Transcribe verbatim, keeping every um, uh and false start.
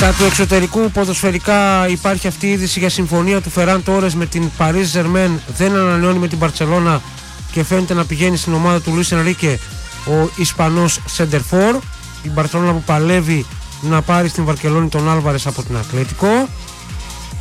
Στα του εξωτερικού ποδοσφαιρικά υπάρχει αυτή η είδηση για συμφωνία του Φεράν Τόρες με την Paris Germain. Δεν ανανεώνει με την Μπαρτσελώνα και φαίνεται να πηγαίνει στην ομάδα του Λουίς Ενρίκε ο Ισπανός Σεντερφόρ. Η Μπαρτσελώνα που παλεύει να πάρει στην Βαρκελόνη τον Άλβαρες από την Ατλέτικο.